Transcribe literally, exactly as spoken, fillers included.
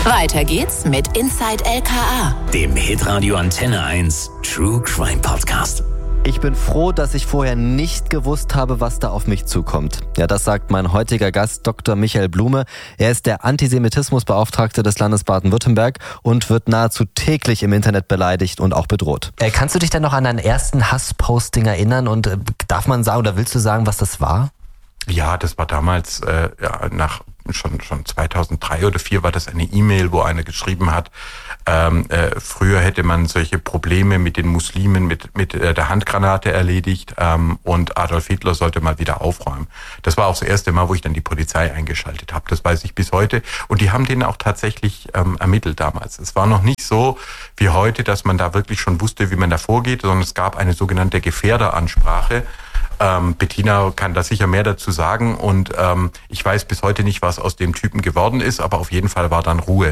Weiter geht's mit Inside L K A, dem Hitradio Antenne eins True Crime Podcast. Ich bin froh, dass ich vorher nicht gewusst habe, was da auf mich zukommt. Ja, das sagt mein heutiger Gast, Doktor Michael Blume. Er ist der Antisemitismusbeauftragte des Landes Baden-Württemberg und wird nahezu täglich im Internet beleidigt und auch bedroht. Äh, kannst du dich denn noch an deinen ersten Hassposting erinnern und äh, darf man sagen oder willst du sagen, was das war? Ja, das war damals äh, ja, nach schon schon zweitausenddrei oder vier war das eine E-Mail, wo einer geschrieben hat, ähm, äh, früher hätte man solche Probleme mit den Muslimen mit mit äh, der Handgranate erledigt ähm, und Adolf Hitler sollte mal wieder aufräumen. Das war auch das erste Mal, wo ich dann die Polizei eingeschaltet habe. Das weiß ich bis heute. Und die haben den auch tatsächlich ähm, ermittelt damals. Es war noch nicht so wie heute, dass man da wirklich schon wusste, wie man da vorgeht, sondern es gab eine sogenannte Gefährderansprache. Ähm, Bettina kann da sicher mehr dazu sagen und ähm, ich weiß bis heute nicht, was aus dem Typen geworden ist, aber auf jeden Fall war dann Ruhe.